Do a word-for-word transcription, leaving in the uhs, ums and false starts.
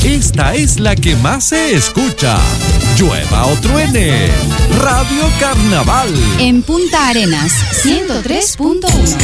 esta es la que más se escucha. Llueva o truene, Radio Carnaval. En Punta Arenas, ciento tres punto uno.